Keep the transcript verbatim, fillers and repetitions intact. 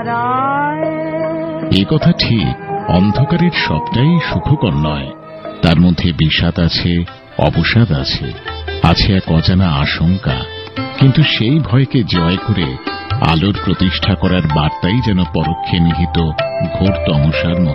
এ কথা ঠিক, অন্ধকারের সবটাই সুখকর নয়। তার মধ্যে বিষাদ আছে, অবসাদ আছে, আছে এক অজানা আশঙ্কা। কিন্তু সেই ভয়কে জয় করে আলোর প্রতিষ্ঠা করার বার্তাই যেন পরোক্ষে নিহিত ঘোর তমসার মতো।